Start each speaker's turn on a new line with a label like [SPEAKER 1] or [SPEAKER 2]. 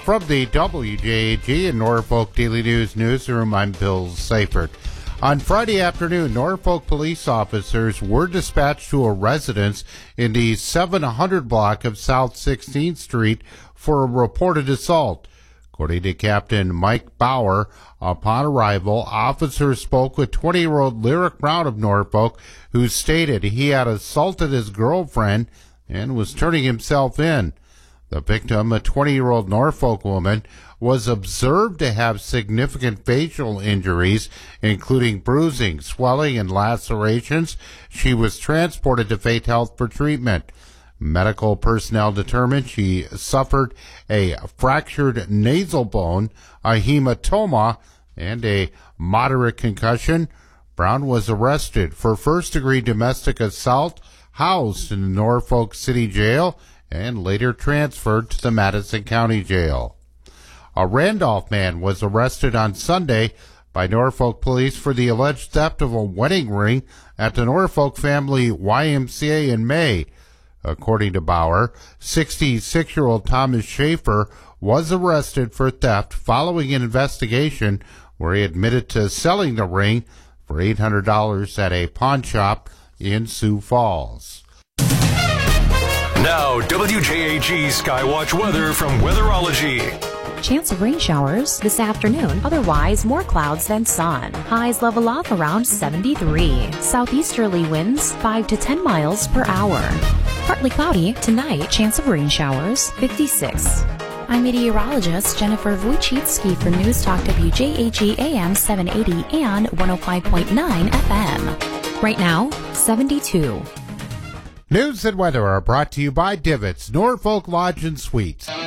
[SPEAKER 1] From the WJAG and Norfolk Daily News newsroom, I'm Bill Seifert. On Friday afternoon, Norfolk police officers were dispatched to a residence in the 700 block of South 16th Street for a reported assault. According to Captain Mike Bauer, upon arrival, officers spoke with 20-year-old Lyric Brown of Norfolk, who stated he had assaulted his girlfriend and was turning himself in. The victim, a 20-year-old Norfolk woman, was observed to have significant facial injuries, including bruising, swelling, and lacerations. She was transported to Faith Health for treatment. Medical personnel determined she suffered a fractured nasal bone, a hematoma, and a moderate concussion. Brown was arrested for first-degree domestic assault, housed in the Norfolk City Jail, and later transferred to the Madison County Jail. A Randolph man was arrested on Sunday by Norfolk police for the alleged theft of a wedding ring at the Norfolk Family YMCA in May. According to Bauer, 66-year-old Thomas Schaefer was arrested for theft following an investigation where he admitted to selling the ring for $800 at a pawn shop in Sioux Falls.
[SPEAKER 2] Now, WJAG Skywatch weather from Weatherology.
[SPEAKER 3] Chance of rain showers this afternoon. Otherwise, more clouds than sun. Highs level off around 73. Southeasterly winds 5 to 10 miles per hour. Partly cloudy tonight. Chance of rain showers 56. I'm meteorologist Jennifer Wojcicki for News Talk WJAG AM 780 and 105.9 FM. Right now, 72.
[SPEAKER 1] News and weather are brought to you by Divots, Norfolk Lodge and Suites.